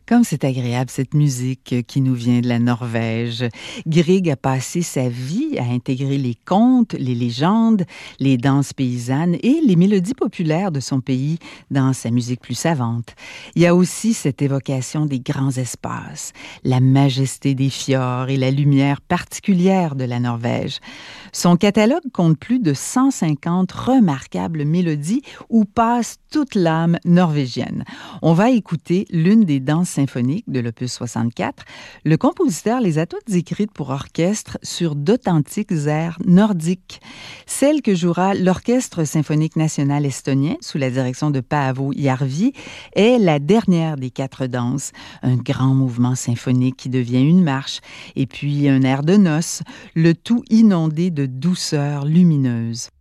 Comme c'est agréable cette musique qui nous vient de la Norvège. Grieg a passé sa vie à intégrer les contes, les légendes, les danses paysannes et les mélodies populaires de son pays dans sa musique plus savante. Il y a aussi cette évocation des grands espaces, la majesté des fjords et la lumière particulière de la Norvège. Son catalogue compte plus de 150 remarquables mélodies où passe toute l'âme norvégienne. On va écouter l'une des danses symphoniques de l'opus 64. Le compositeur les a toutes écrites pour orchestre sur d'authentiques airs nordiques. Celle que jouera l'Orchestre symphonique national estonien sous la direction de Paavo Järvi est la dernière des 4 danses, un grand mouvement symphonique qui devient une marche et puis un air de noces, le tout inondé de douceur lumineuse.